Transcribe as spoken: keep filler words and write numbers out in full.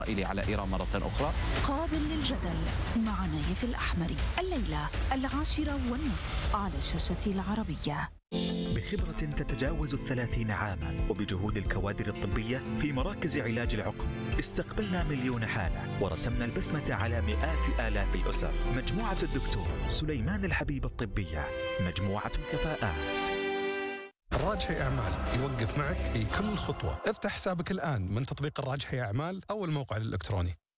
إلي على إيران مرة أخرى. قابل للجدل مع نايف الأحمري الليلة العاشرة والنصف على شاشة العربية. بخبرة تتجاوز الثلاثين عاما وبجهود الكوادر الطبية في مراكز علاج العقم استقبلنا مليون حالة ورسمنا البسمة على مئات آلاف الأسر. مجموعة الدكتور سليمان الحبيب الطبية، مجموعة الكفاءات. الراجحي أعمال يوقف معك في كل خطوة. افتح حسابك الآن من تطبيق الراجحي أعمال أو الموقع الإلكتروني.